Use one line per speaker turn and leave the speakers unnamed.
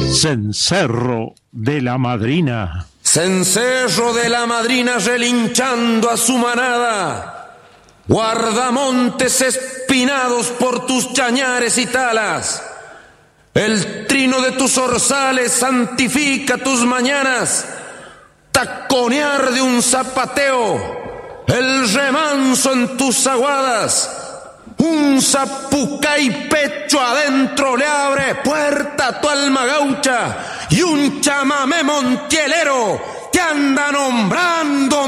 Cencerro de la Madrina.
Cencerro de la Madrina relinchando a su manada, guardamontes espinados por tus chañares y talas. El trino de tus orzales santifica tus mañanas, taconear de un zapateo, el remanso en tus aguadas. Un zapucay pecho adentro le abre puerta a tu alma gaucha, y un chamamé montielero te anda nombrando